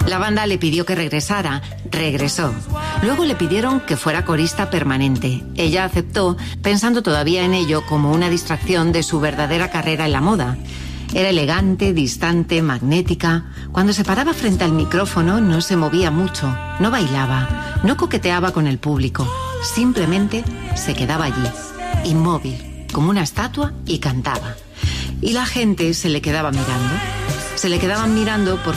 La banda le pidió que regresara. Regresó. Luego le pidieron que fuera corista permanente. Ella aceptó, pensando todavía en ello como una distracción de su verdadera carrera en la moda. Era elegante, distante, magnética. Cuando se paraba frente al micrófono no se movía mucho, no bailaba, no coqueteaba con el público. Simplemente se quedaba allí, inmóvil, como una estatua, y cantaba. Y la gente se le quedaba mirando. Se le quedaban mirando porque